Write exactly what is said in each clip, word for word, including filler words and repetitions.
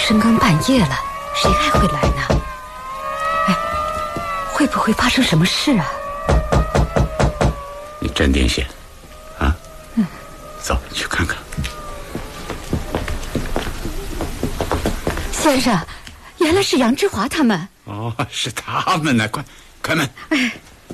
深更半夜了，谁还会来呢？哎，会不会发生什么事啊？ 你镇定些，啊？嗯，走，去看看。 先生，原来是杨之华他们。 哦，是他们呢，快开门！哎，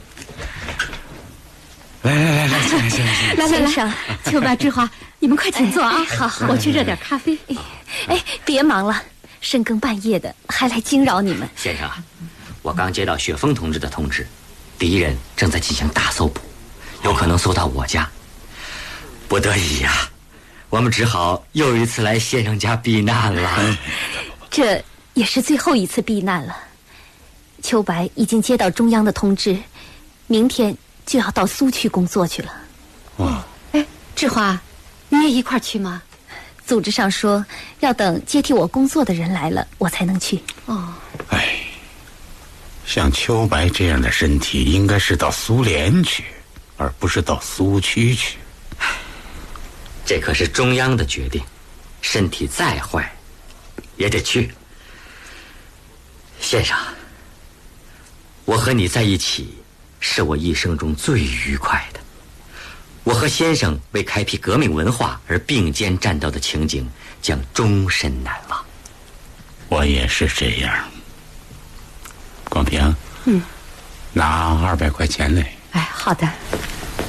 来来来来，进来进来进来！ 来来来，秋白、之华，你们快请坐啊！ 好好， 我去热点咖啡。 哎，别忙了，深更半夜的还来惊扰你们。 先生啊，我刚接到雪峰同志的通知，敌人正在进行大搜捕，有可能搜到我家。不得已呀、啊，我们只好又一次来先生家避难了。 这也是最后一次避难了。秋白已经接到中央的通知，明天就要到苏区工作去了。 哇！ 哎，志华，你也一块去吗？ 组织上说要等接替我工作的人来了，我才能去。 哦， 哎，像秋白这样的身体，应该是到苏联去，而不是到苏区去。 这可是中央的决定，身体再坏也得去。先生，我和你在一起是我一生中最愉快的。我和先生为开辟革命文化而并肩战斗的情景将终身难忘。 我也是这样。广平， 嗯， 拿二百块钱来。 哎，好的。